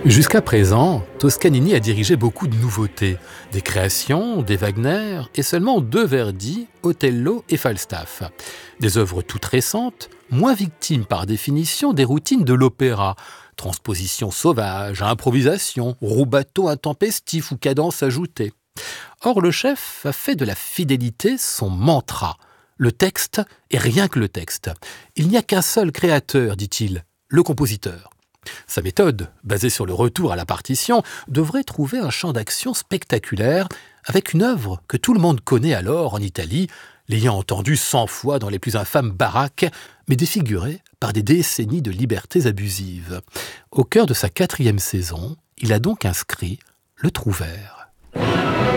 Jusqu'à présent, Toscanini a dirigé beaucoup de nouveautés, des créations, des Wagner et seulement 2 Verdi, Othello et Falstaff. Des œuvres toutes récentes, moins victimes par définition des routines de l'opéra, transposition sauvage, improvisation, roubateau intempestif ou cadence ajoutée. Or, le chef a fait de la fidélité son mantra. Le texte est rien que le texte. Il n'y a qu'un seul créateur, dit-il, le compositeur. Sa méthode, basée sur le retour à la partition, devrait trouver un champ d'action spectaculaire avec une œuvre que tout le monde connaît alors en Italie, l'ayant entendue 100 fois dans les plus infâmes baraques, mais défigurée par des décennies de libertés abusives. Au cœur de sa 4e saison, il a donc inscrit le Trouvère.